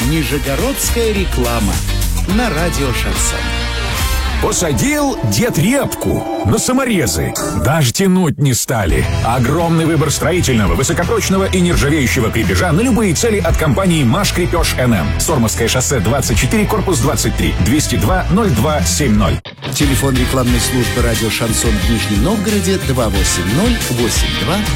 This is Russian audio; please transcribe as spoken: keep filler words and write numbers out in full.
Нижегородская реклама на радио «Шансон». Посадил дед репку на саморезы. Даже тянуть не стали. Огромный выбор строительного, высокопрочного и нержавеющего крепежа на любые цели от компании «Маш Крепеж эн эм». Сормовское шоссе двадцать четыре, корпус двадцать три, двести два ноль два семь ноль. Телефон рекламной службы радио «Шансон» в Нижнем Новгороде два восемь ноль восемь два